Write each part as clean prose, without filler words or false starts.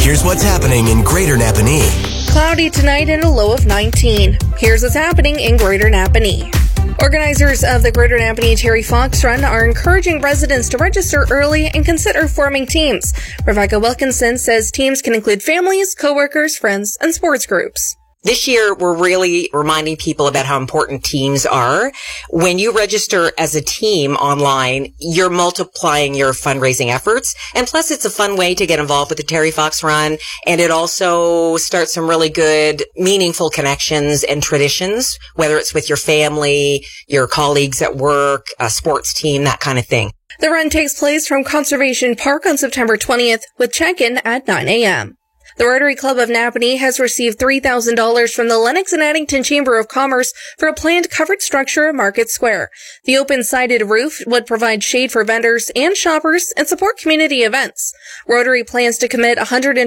Here's what's happening in Greater Napanee. Cloudy tonight and a low of 19. Here's what's happening in Greater Napanee. Organizers of the Greater Napanee Terry Fox Run are encouraging residents to register early and consider forming teams. Rebecca Wilkinson says teams can include families, coworkers, friends, and sports groups. This year, we're really reminding people about how important teams are. When you register as a team online, you're multiplying your fundraising efforts. And plus, it's a fun way to get involved with the Terry Fox Run. And it also starts some really good, meaningful connections and traditions, whether it's with your family, your colleagues at work, a sports team, that kind of thing. The run takes place from Conservation Park on September 20th with check-in at 9 a.m. The Rotary Club of Napanee has received $3,000 from the Lennox and Addington Chamber of Commerce for a planned covered structure at Market Square. The open-sided roof would provide shade for vendors and shoppers and support community events. Rotary plans to commit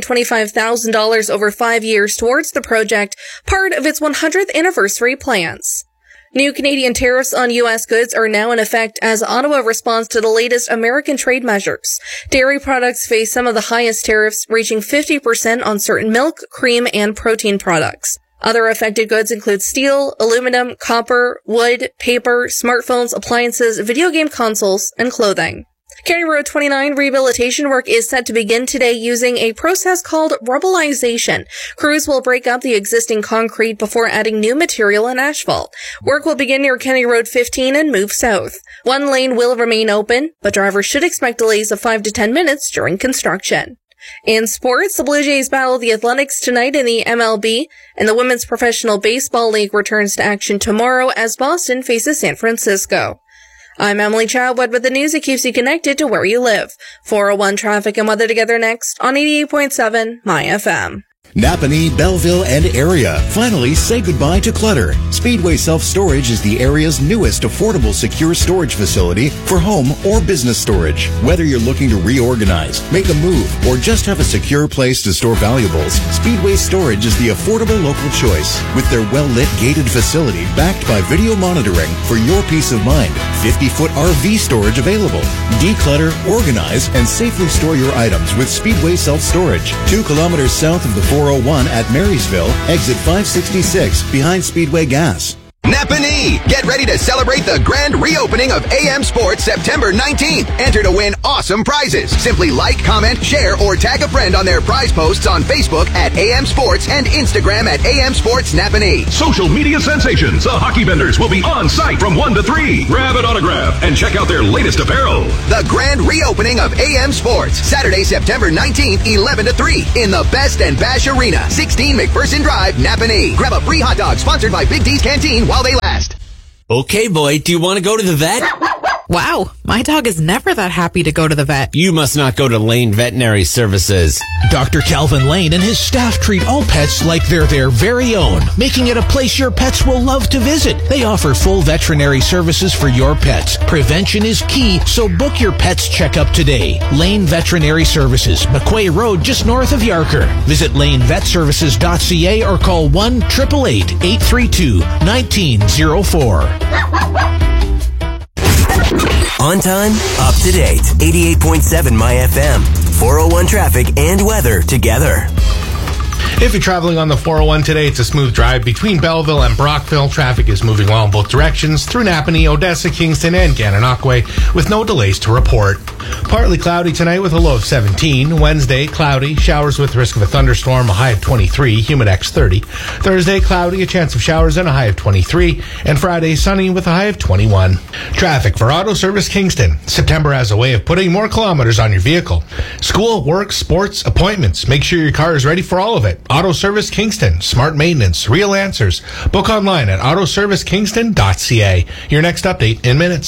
$125,000 over 5 years towards the project, part of its 100th anniversary plans. New Canadian tariffs on U.S. goods are now in effect as Ottawa responds to the latest American trade measures. Dairy products face some of the highest tariffs, reaching 50% on certain milk, cream, and protein products. Other affected goods include steel, aluminum, copper, wood, paper, smartphones, appliances, video game consoles, and clothing. County Road 29 rehabilitation work is set to begin today using a process called rubblization. Crews will break up the existing concrete before adding new material and asphalt. Work will begin near County Road 15 and move south. One lane will remain open, but drivers should expect delays of 5 to 10 minutes during construction. In sports, the Blue Jays battle the Athletics tonight in the MLB, and the Women's Professional Baseball League returns to action tomorrow as Boston faces San Francisco. I'm Emily Chadwood with the news that keeps you connected to where you live. 401 traffic and weather together next on 88.7 My FM. Napanee, Belleville, and area. Finally, say goodbye to clutter. Speedway Self-Storage is the area's newest affordable secure storage facility for home or business storage. Whether you're looking to reorganize, make a move, or just have a secure place to store valuables, Speedway Storage is the affordable local choice. With their well-lit gated facility backed by video monitoring for your peace of mind, 50-foot RV storage available. Declutter, organize, and safely store your items with Speedway Self-Storage. 2 kilometers south of the 401 at Marysville, exit 566 behind Speedway Gas. Napanee! Get ready to celebrate the grand reopening of AM Sports September 19th. Enter to win awesome prizes. Simply like, comment, share, or tag a friend on their prize posts on Facebook at AM Sports and Instagram at AM Sports Napanee. Social media sensations, the hockey vendors will be on site from 1 to 3. Grab an autograph and check out their latest apparel. The grand reopening of AM Sports, Saturday, September 19th, 11 to 3 in the Best and Bash Arena, 16 McPherson Drive, Napanee. Grab a free hot dog sponsored by Big D's Canteen while they last. Okay, boy, do you want to go to the vet? Wow, my dog is never that happy to go to the vet. You must not go to Lane Veterinary Services. Dr. Calvin Lane and his staff treat all pets like they're their very own, making it a place your pets will love to visit. They offer full veterinary services for your pets. Prevention is key, so book your pet's checkup today. Lane Veterinary Services, McQuay Road, just north of Yarker. Visit lanevetservices.ca or call 1-888-832-1904. On time, up to date. 88.7 My FM. 401 traffic and weather together. If you're traveling on the 401 today, it's a smooth drive between Belleville and Brockville. Traffic is moving well in both directions through Napanee, Odessa, Kingston, and Gananoque with no delays to report. Partly cloudy tonight with a low of 17. Wednesday, cloudy, showers with risk of a thunderstorm, a high of 23, Humidex 30. Thursday, cloudy, a chance of showers and a high of 23. And Friday, sunny with a high of 21. Traffic for Auto Service Kingston. September has a way of putting more kilometers on your vehicle. School, work, sports, appointments. Make sure your car is ready for all of it. Auto Service Kingston. Smart maintenance. Real answers. Book online at autoservicekingston.ca. Your next update in minutes.